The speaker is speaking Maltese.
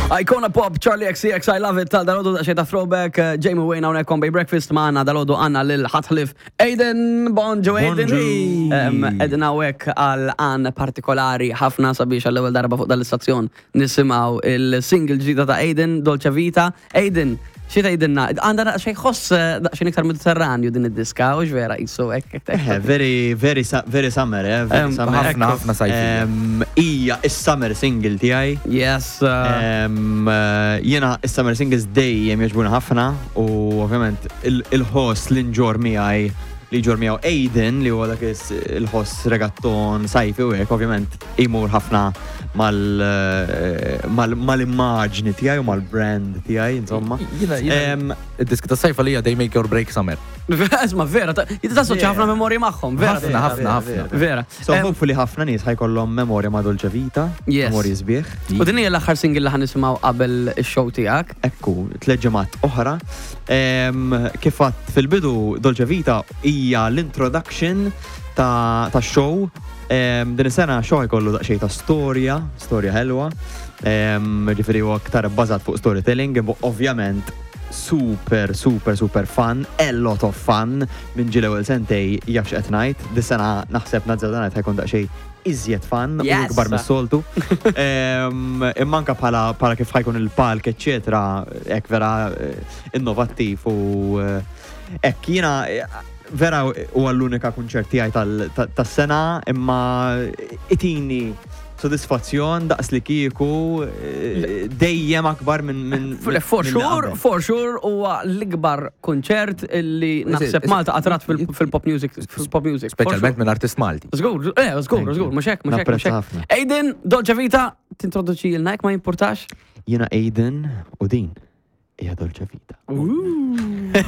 Icona Pop, Charlie XCX, I love it, dal-ħodu da xeta throwback, Jamie Wayne għonek on Bay Breakfast maħna dal-ħodu għanna l-ħatħlif Aiden, bonġu Aiden. Edna għek għal-għan partikolari ħafna sabiex għall-ewel darba fuq dal-istazzjon nisimaw il-single ġdida ta' Aiden, Dolce Vita. Aiden, xie ta' Aidenna? Għanda xej xoss xie iktar mediterranju din id-diska, u ġvera jissu ek. Very summer, ħafna sajfi. Ija, is-summer single tijaj. Yes. Jena, is-summer singles dejjem jaġbuna ħafna u ovvjament il-host l-inġor miħaj li ġor miħaw Aiden li huwa dak il-host regatton sajfi u hekk ovvjament imur ħafna mal-immaġni tiegħi u mal-brand tiegħi insomma. Id-disk ta' sajfa li they make or break summer. Isma' vera, jitassoċi ħafna memorji magħhom, vera. Ħafna. Vera. So hopefully ħafna nies ħajkollhom memorja ma' Dolce Vita, memorji sbieħ. U din hija l-aħħar single li ħanisimgħu qabel ix-show tiegħek. Ekku, tliet ġimgħat oħra. Kif fatt fil-bidu Dolce Vita hija l-introduction ta' show. Din is-sena show jkollu daqsxejn ta' storja ħelwa. Ġifieri huwa aktar bbażat fuq storytelling, ovvjament super fun, a lot of fun minn ġil ewwel sentej jafx qed ngħid. Dis-sena naħseb nażel ngħid ħajkun daqsxejn iżjed fun u kbar mis-soltu. Imma anke bħala kif ħajkun il-palk, eċċetera, hekk vera innovattiv u hekk jiena vera huwa l-unika kunċert tiegħi tas-sena imma itini sodisfazzjon daqs li kieku dejjem akbar minn For sure huwa l-ikbar konċert illi naħseb Malta qatrat fil-pop music. Speċjalment minn artist Malti. Żgur, mhux hekk. Aiden, Dolce Vita, tintroduċi l-Nike ma jimpurtax? Jiena Aiden u din hija Dolce Vita.